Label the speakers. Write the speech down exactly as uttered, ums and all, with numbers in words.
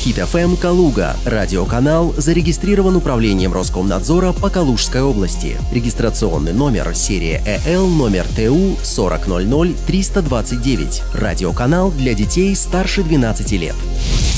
Speaker 1: Хит-эф эм Калуга. Радиоканал зарегистрирован управлением Роскомнадзора по Калужской области. Регистрационный номер серия ЭЛ номер ТУ сорок ноль ноль триста двадцать девять. Радиоканал для детей старше двенадцати лет.